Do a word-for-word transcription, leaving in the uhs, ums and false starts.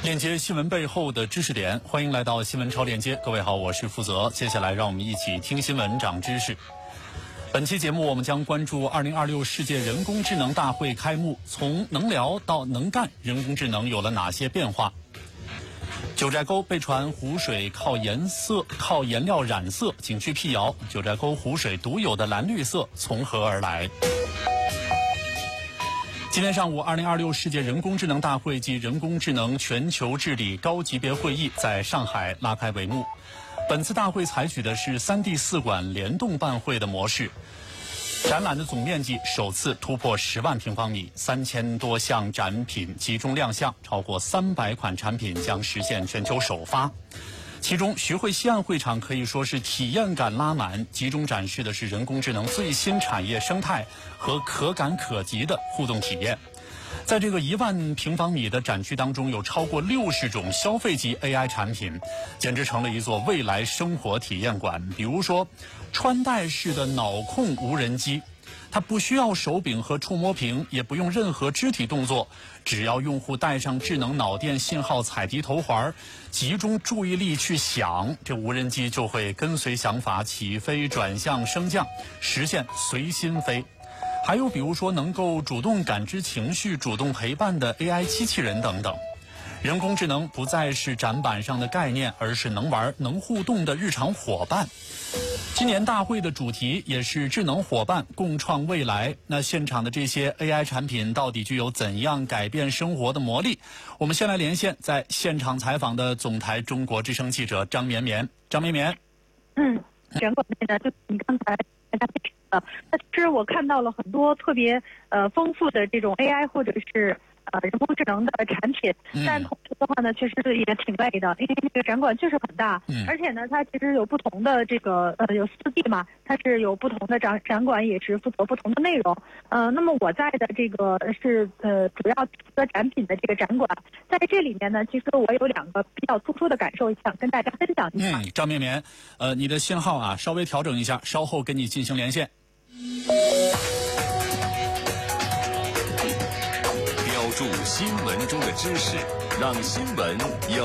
链接新闻背后的知识点，欢迎来到新闻超链接。各位好，我是负责。接下来让我们一起听新闻长知识。本期节目我们将关注二零二六世界人工智能大会开幕，从能聊到能干，人工智能有了哪些变化？九寨沟被传湖水靠颜色、靠颜料染色，景区辟谣，九寨沟湖水独有的蓝绿色从何而来？今天上午，二零二六世界人工智能大会及人工智能全球治理高级别会议在上海拉开帷幕。本次大会采取的是三地四馆联动办会的模式，展览的总面积首次突破十万平方米，三千多项展品集中亮相，超过三百款产品将实现全球首发。其中，徐汇西岸会场可以说是体验感拉满，集中展示的是人工智能最新产业生态和可感可及的互动体验。在这个一万平方米的展区当中，有超过六十种消费级 A I 产品，简直成了一座未来生活体验馆。比如说，穿戴式的脑控无人机。它不需要手柄和触摸屏，也不用任何肢体动作，只要用户带上智能脑电信号采集头环，集中注意力去想，这无人机就会跟随想法起飞、转向、升降，实现随心飞。还有比如说能够主动感知情绪、主动陪伴的 A I 机器人等等。人工智能不再是展板上的概念，而是能玩、能互动的日常伙伴。今年大会的主题也是智能伙伴共创未来。那现场的这些 A I 产品到底具有怎样改变生活的魔力？我们先来连线在现场采访的总台中国之声记者张绵绵。张绵绵， 嗯，展馆内呢，就你刚才大家介绍的，那其实我看到了很多特别呃丰富的这种 A I 或者是呃人工智能的产品，但同时的话呢，确实是也挺累的，因为这个展馆确实很大， 嗯、 而且呢，它其实有不同的这个呃有四 D 嘛，它是有不同的展展馆，也是负责不同的内容。呃，那么我在的这个是呃主要负责展品的这个展馆，在这里面呢，其实我有两个比较突出的感受，想跟大家分享一下。 嗯，张绵绵，呃，你的信号啊稍微调整一下，稍后跟你进行连线。 标注新闻中的知识，让新闻有